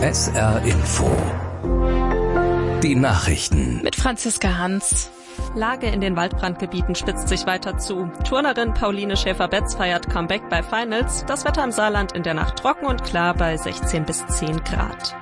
SR Info. Die Nachrichten. Mit Franziska Hans. Lage in den Waldbrandgebieten spitzt sich weiter zu. Turnerin Pauline Schäfer-Betz feiert Comeback bei Finals. Das Wetter im Saarland in der Nacht trocken und klar bei 16 bis 10 Grad.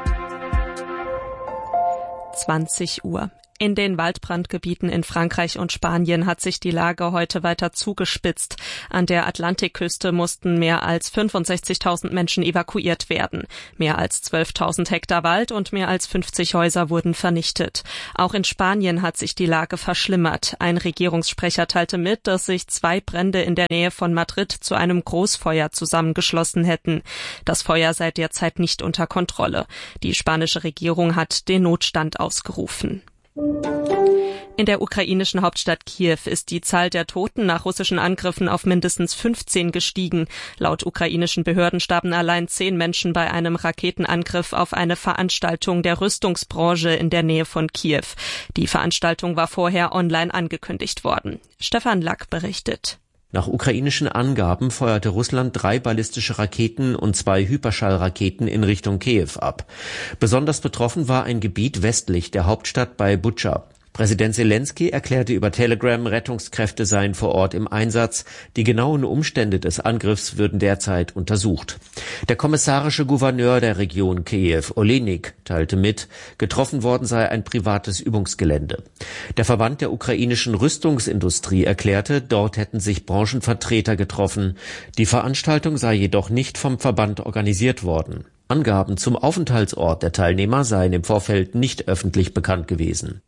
20 Uhr. In den Waldbrandgebieten in Frankreich und Spanien hat sich die Lage heute weiter zugespitzt. An der Atlantikküste mussten mehr als 65.000 Menschen evakuiert werden. Mehr als 12.000 Hektar Wald und mehr als 50 Häuser wurden vernichtet. Auch in Spanien hat sich die Lage verschlimmert. Ein Regierungssprecher teilte mit, dass sich 2 Brände in der Nähe von Madrid zu einem Großfeuer zusammengeschlossen hätten. Das Feuer sei derzeit nicht unter Kontrolle. Die spanische Regierung hat den Notstand ausgerufen. In der ukrainischen Hauptstadt Kiew ist die Zahl der Toten nach russischen Angriffen auf mindestens 15 gestiegen. Laut ukrainischen Behörden starben allein 10 Menschen bei einem Raketenangriff auf eine Veranstaltung der Rüstungsbranche in der Nähe von Kiew. Die Veranstaltung war vorher online angekündigt worden. Stefan Lack berichtet. Nach ukrainischen Angaben feuerte Russland 3 ballistische Raketen und 2 Hyperschallraketen in Richtung Kiew ab. Besonders betroffen war ein Gebiet westlich der Hauptstadt bei Butscha. Präsident Selenskyj erklärte über Telegram, Rettungskräfte seien vor Ort im Einsatz. Die genauen Umstände des Angriffs würden derzeit untersucht. Der kommissarische Gouverneur der Region Kiew, Olenik, teilte mit, getroffen worden sei ein privates Übungsgelände. Der Verband der ukrainischen Rüstungsindustrie erklärte, dort hätten sich Branchenvertreter getroffen. Die Veranstaltung sei jedoch nicht vom Verband organisiert worden. Angaben zum Aufenthaltsort der Teilnehmer seien im Vorfeld nicht öffentlich bekannt gewesen.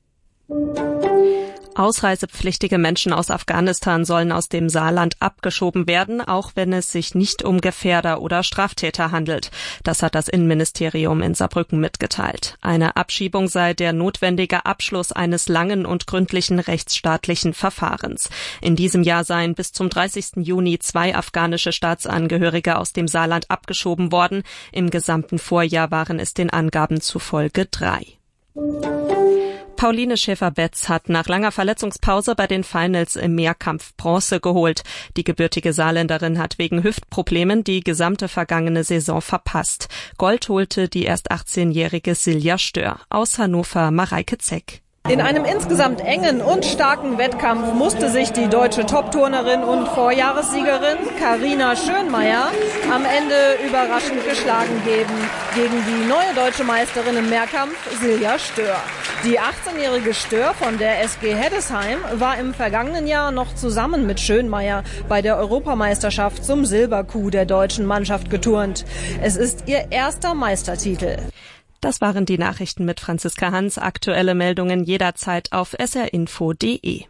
Ausreisepflichtige Menschen aus Afghanistan sollen aus dem Saarland abgeschoben werden, auch wenn es sich nicht um Gefährder oder Straftäter handelt. Das hat das Innenministerium in Saarbrücken mitgeteilt. Eine Abschiebung sei der notwendige Abschluss eines langen und gründlichen rechtsstaatlichen Verfahrens. In diesem Jahr seien bis zum 30. Juni 2 afghanische Staatsangehörige aus dem Saarland abgeschoben worden. Im gesamten Vorjahr waren es den Angaben zufolge 3. Pauline Schäfer-Betz hat nach langer Verletzungspause bei den Finals im Mehrkampf Bronze geholt. Die gebürtige Saarländerin hat wegen Hüftproblemen die gesamte vergangene Saison verpasst. Gold holte die erst 18-jährige Silja Stör. Aus Hannover Mareike Zeck. In einem insgesamt engen und starken Wettkampf musste sich die deutsche Top-Turnerin und Vorjahressiegerin Carina Schönmeier am Ende überraschend geschlagen geben gegen die neue deutsche Meisterin im Mehrkampf Silja Stör. Die 18-jährige Stör von der SG Heddesheim war im vergangenen Jahr noch zusammen mit Schönmeier bei der Europameisterschaft zum Silberkuh der deutschen Mannschaft geturnt. Es ist ihr erster Meistertitel. Das waren die Nachrichten mit Franziska Hans. Aktuelle Meldungen jederzeit auf srinfo.de.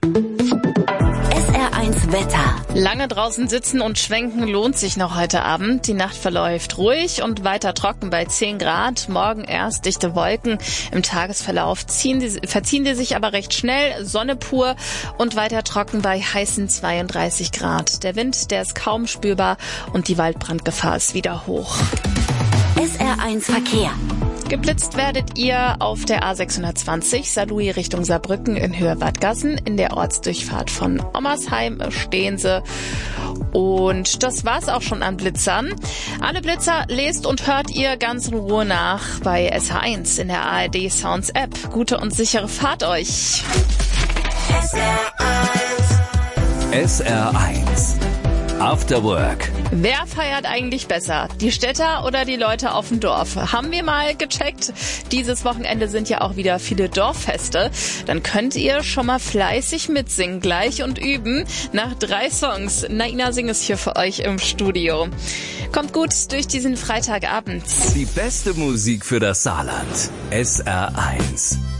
SR1 Wetter. Lange draußen sitzen und schwenken lohnt sich noch heute Abend. Die Nacht verläuft ruhig und weiter trocken bei 10 Grad. Morgen erst dichte Wolken. Im Tagesverlauf verziehen die sich aber recht schnell. Sonne pur und weiter trocken bei heißen 32 Grad. Der Wind, der ist kaum spürbar und die Waldbrandgefahr ist wieder hoch. SR1 Verkehr. Geblitzt werdet ihr auf der A620 Saarlouis Richtung Saarbrücken in Höhe Bad Gassen. In der Ortsdurchfahrt von Ommersheim stehen sie. Und das war's auch schon an Blitzern. Alle Blitzer lest und hört ihr ganz in Ruhe nach bei SH1 in der ARD Sounds App. Gute und sichere Fahrt euch. SR1 After Work. Wer feiert eigentlich besser? Die Städter oder die Leute auf dem Dorf? Haben wir mal gecheckt. Dieses Wochenende sind ja auch wieder viele Dorffeste. Dann könnt ihr schon mal fleißig mitsingen gleich und üben. Nach 3 Songs. Naina singt es hier für euch im Studio. Kommt gut durch diesen Freitagabend. Die beste Musik für das Saarland. SR1.